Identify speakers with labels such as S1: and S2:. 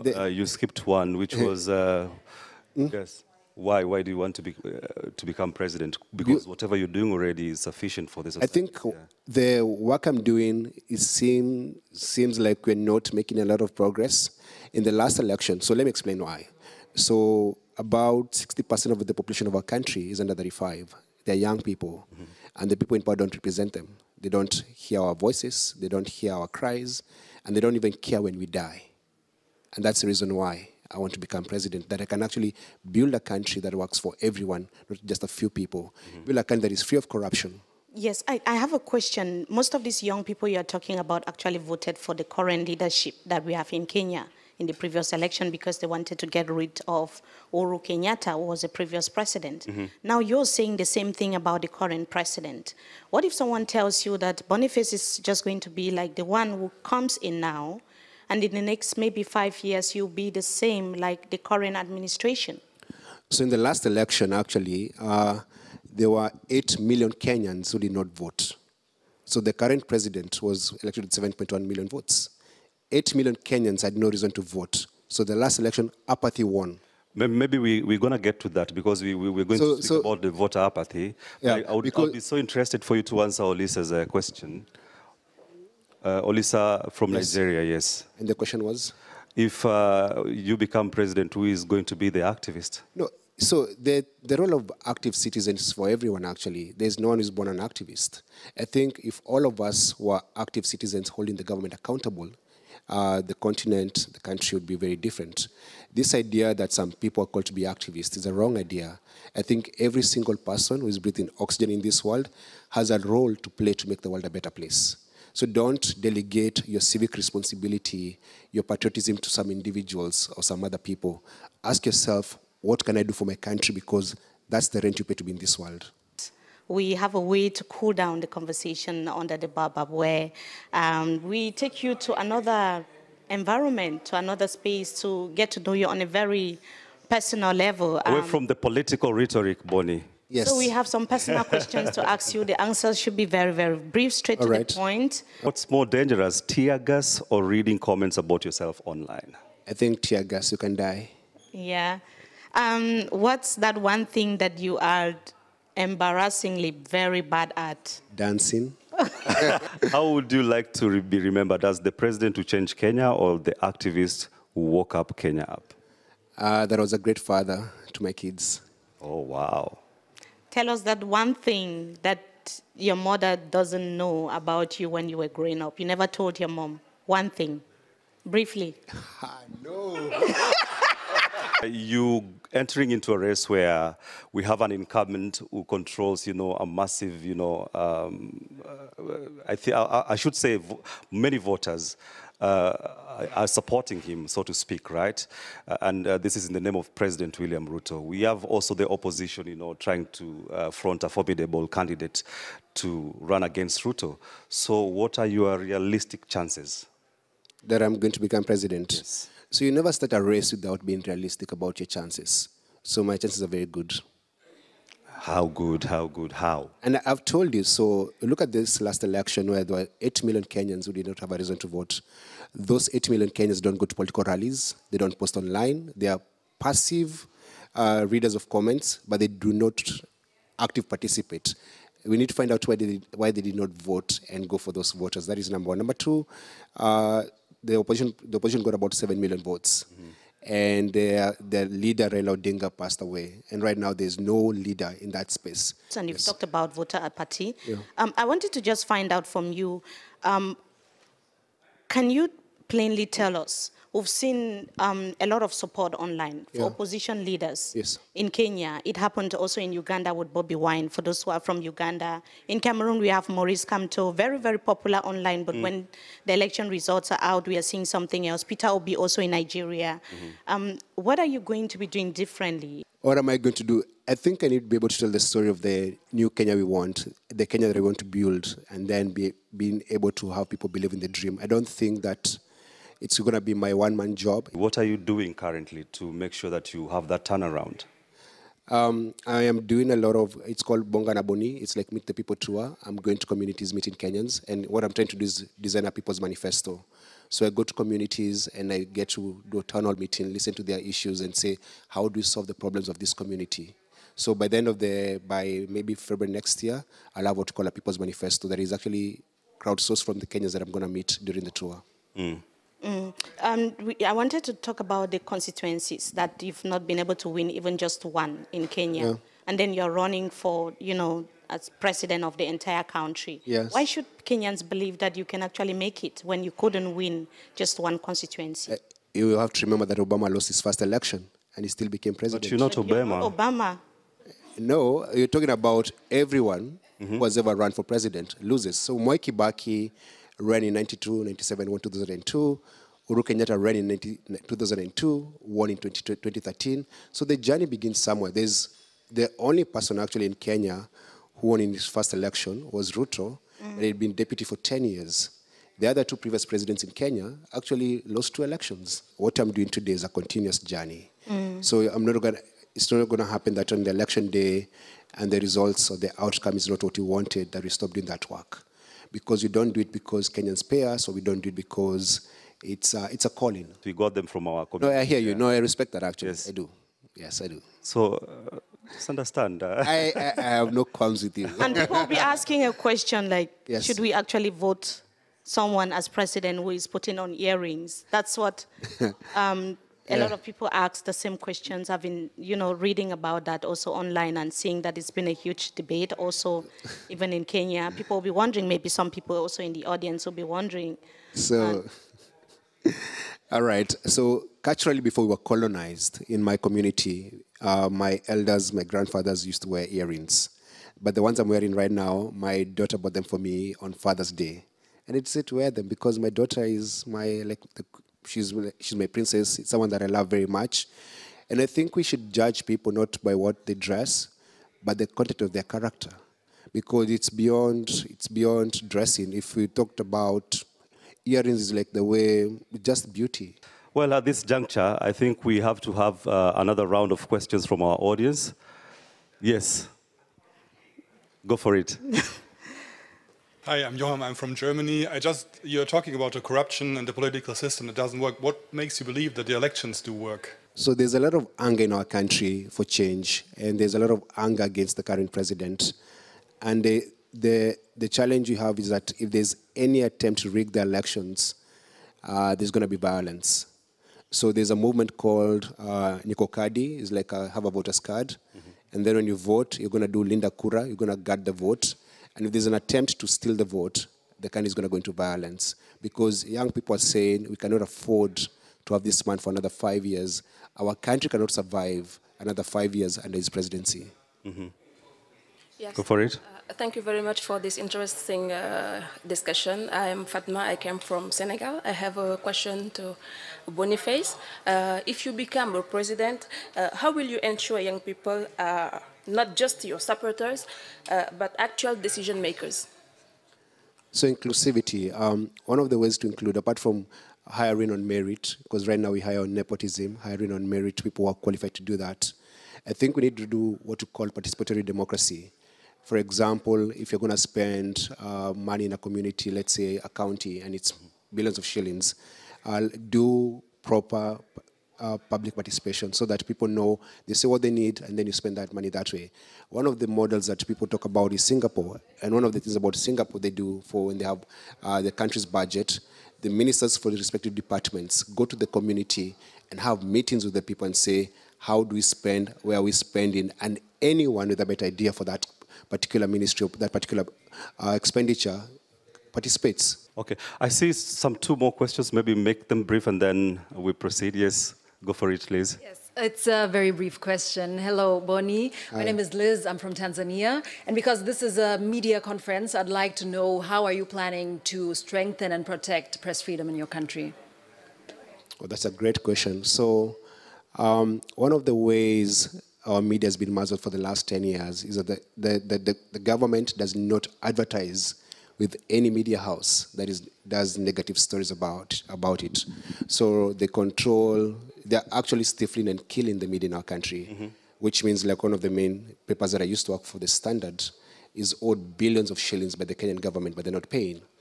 S1: you skipped one, which was, yes, why do you want to become president? Because whatever you're doing already is sufficient for this.
S2: I think the work I'm doing seems like we're not making a lot of progress in the last election. So let me explain why. So about 60% of the population of our country is under 35. They're young people, and the people in power don't represent them. They don't hear our voices, they don't hear our cries, and they don't even care when we die. And that's the reason why I want to become president, that I can actually build a country that works for everyone, not just a few people. Build a country that is free of corruption.
S3: Yes, I have a question. Most of these young people you're talking about actually voted for the current leadership that we have in Kenya in the previous election because they wanted to get rid of Uhuru Kenyatta, who was the previous president. Now you're saying the same thing about the current president. What if someone tells you that Boniface is just going to be like the one who comes in now, and in the next maybe 5 years, you'll be the same like the current administration?
S2: So in the last election, actually, there were 8 million Kenyans who did not vote. So the current president was elected with 7.1 million votes. 8 million Kenyans had no reason to vote. So the last election, apathy won.
S1: Maybe we're going to get to that because we're going to speak about the voter apathy.
S2: Yeah,
S1: I would be so interested for you to answer Olisa's question. Olisa from Nigeria, yes.
S2: And the question was?
S1: If you become president, who is going to be the activist?
S2: No, so the role of active citizens is for everyone, actually. There's no one who's born an activist. I think if all of us were active citizens holding the government accountable, the continent, the country would be very different. This idea that some people are called to be activists is a wrong idea. I think every single person who is breathing oxygen in this world has a role to play to make the world a better place. So don't delegate your civic responsibility, your patriotism to some individuals or some other people. Ask yourself, what can I do for my country? Because that's the rent you pay to be in this world.
S3: We have a way to cool down the conversation under the baobab where we take you to another environment, to another space to get to know you on a very personal level.
S1: Away from the political rhetoric, Bonnie.
S2: Yes.
S3: So we have some personal questions to ask you. The answers should be very, very brief, straight to the point.
S1: What's more dangerous, tear gas or reading comments about yourself online?
S2: I think tear gas, you can die.
S3: Yeah. What's that one thing that you are embarrassingly very bad at?
S2: Dancing.
S1: How would you like to be remembered, as the president who changed Kenya or the activist who woke up Kenya up?
S2: That was a great father to my kids.
S1: Oh, wow.
S3: Tell us that one thing that your mother doesn't know about you when you were growing up. You never told your mom. One thing, briefly.
S2: No.
S1: You entering into a race where we have an incumbent who controls, a massive, I should say many voters are supporting him, so to speak, right? And this is in the name of President William Ruto. We have also the opposition, trying to front a formidable candidate to run against Ruto. So what are your realistic chances?
S2: That I'm going to become president?
S1: Yes.
S2: So you never start a race without being realistic about your chances. So my chances are very good.
S1: How good, how good, how?
S2: And I've told you, so look at this last election where there were 8 million Kenyans who did not have a reason to vote. Those 8 million Kenyans don't go to political rallies, they don't post online, they are passive readers of comments, but they do not active participate. We need to find out why they did not vote and go for those voters. That is number one. Number two, the opposition got about 7 million votes. And their leader, Raila Odinga, passed away. And right now, there's no leader in that space.
S3: And you've talked about voter apathy.
S2: Yeah.
S3: I wanted to just find out from you, can you plainly tell us, we've seen a lot of support online for opposition leaders in Kenya. It happened also in Uganda with Bobby Wine, for those who are from Uganda. In Cameroon, we have Maurice Kamto, very, very popular online, but when the election results are out, we are seeing something else. Peter Obi also in Nigeria. What are you going to be doing differently?
S2: What am I going to do? I think I need to be able to tell the story of the new Kenya we want, the Kenya that we want to build, and then being able to have people believe in the dream. I don't think that it's going to be my one-man job.
S1: What are you doing currently to make sure that you have that turnaround?
S2: I am doing a lot of, it's called Bonga na Boni. It's like Meet the People tour. I'm going to communities, meeting Kenyans. And what I'm trying to do is design a people's manifesto, So I go to communities and I get to do a town hall meeting, listen to their issues and say, how do we solve the problems of this community? So by the end of by maybe February next year, I'll have what we call a People's Manifesto that is actually crowdsourced from the Kenyans that I'm going to meet during the tour.
S3: I wanted to talk about the constituencies that you've not been able to win even just one in Kenya.
S2: Yeah.
S3: And then you're running for, as president of the entire country.
S2: Yes.
S3: Why should Kenyans believe that you can actually make it when you couldn't win just one constituency?
S2: You have to remember that Obama lost his first election and he still became president.
S1: But you're not
S3: You're
S1: Obama.
S3: not Obama.
S2: No, you're talking about everyone who has ever run for president loses. So Mwai Kibaki ran in 92, 97, won 2002. Uhuru Kenyatta ran in 2002, won in 2013. So the journey begins somewhere. There's the only person actually in Kenya who won in his first election was Ruto, and he'd been deputy for 10 years. The other two previous presidents in Kenya actually lost 2 elections. What I'm doing today is a continuous journey. So it's not going to happen that on the election day and the results or the outcome is not what we wanted, that we stop doing that work. Because we don't do it because Kenyans pay us, or we don't do it because it's a calling.
S1: We got them from our
S2: No,
S1: community.
S2: I hear you. No, I respect that actually.
S1: Yes.
S2: I do. Yes, I do.
S1: So, just understand.
S2: I have no qualms with you.
S3: And people will be asking a question like,
S2: Yes.
S3: should we actually vote someone as president who is putting on earrings? That's what a lot of people ask the same questions. I've been, reading about that also online and seeing that it's been a huge debate also, even in Kenya. People will be wondering, maybe some people also in the audience will be wondering.
S2: So, all right. So, culturally, before we were colonized in my community, my elders, my grandfathers used to wear earrings. But the ones I'm wearing right now, my daughter bought them for me on Father's Day. And it's to wear them because my daughter is she's my princess. It's someone that I love very much. And I think we should judge people not by what they dress, but the content of their character. Because it's beyond dressing. If we talked about earrings, is like the way, just beauty.
S1: Well, at this juncture, I think we have to have another round of questions from our audience. Yes. Go for it.
S4: Hi, I'm Johan. I'm from Germany. You're talking about the corruption and the political system that doesn't work. What makes you believe that the elections do work?
S2: So there's a lot of anger in our country for change, and there's a lot of anger against the current president. And the challenge you have is that if there's any attempt to rig the elections, there's going to be violence. So there's a movement called Niko Kadi. It's like have a voter's card. And then when you vote, you're going to do Linda Kura. You're going to guard the vote. And if there's an attempt to steal the vote, the country is going to go into violence. Because young people are saying we cannot afford to have this man for another 5 years. Our country cannot survive another 5 years under his presidency.
S5: Yes.
S1: Go for it.
S5: Thank you very much for this interesting discussion. I'm Fatma. I came from Senegal. I have a question to Boniface. If you become a president, how will you ensure young people are not just your supporters, but actual decision makers?
S2: So inclusivity, one of the ways to include, apart from hiring on merit, because right now we hire on nepotism, hiring on merit, people who are qualified to do that. I think we need to do what we call participatory democracy. For example, if you're going to spend money in a community, let's say a county, and it's billions of shillings, do proper public participation so that people know, they say what they need, and then you spend that money that way. One of the models that people talk about is Singapore, and one of the things about Singapore they do for when they have the country's budget, the ministers for the respective departments go to the community and have meetings with the people and say, how do we spend, where are we spending, and anyone with a better idea for that particular ministry, that particular expenditure participates.
S1: Okay. I see some 2 more questions. Maybe make them brief and then we proceed. Yes. Go for it, Liz.
S6: Yes, it's a very brief question. Hello, Boni. My name is Liz. I'm from Tanzania. And because this is a media conference, I'd like to know, how are you planning to strengthen and protect press freedom in your country?
S2: Oh, that's a great question. So one of the ways our media has been muzzled for the last 10 years is that the government does not advertise with any media house that does negative stories about it. So they're actually stifling and killing the media in our country, which means like one of the main papers that I used to work for, The Standard, is owed billions of shillings by the Kenyan government, but they're not paying.